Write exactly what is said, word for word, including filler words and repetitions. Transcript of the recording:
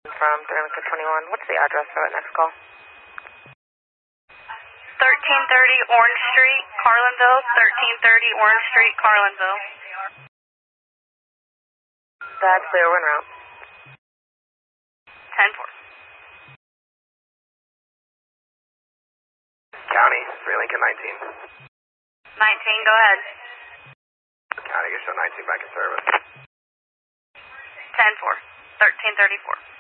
From three Lincoln twenty-one. What's the address for that next call? thirteen thirty Orange Street, Carlinville. thirteen thirty Orange Street, Carlinville. That's the Irwin route. ten four. County, three Lincoln nineteen. nineteen, go ahead. County, you show nineteen back in service. ten four. thirteen thirty-four.